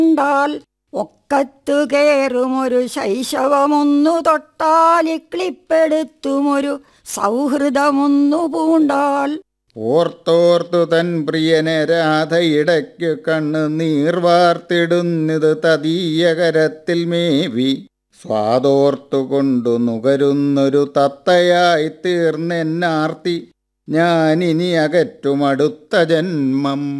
കണ്ടാൽ ഒക്കത്തു കയറുമൊരു ശൈശവമൊന്നു തൊട്ടാലിക്ലിപ്പെടുത്തുമൊരു സൗഹൃദമൊന്നു പൂണ്ടാൽ. ഓർത്തോർത്തു തൻ പ്രിയനെ രാധയിടയ്ക്കു കണ്ണ് നീർവാർത്തിടുന്നത് തതീയകരത്തിൽ മേവി. സ്വാതോർത്തുകൊണ്ടു നുകരുന്നൊരു തത്തയായി തീർന്നെന്നാർത്തി. ഞാനിനി അകറ്റുമടുത്ത ജന്മം.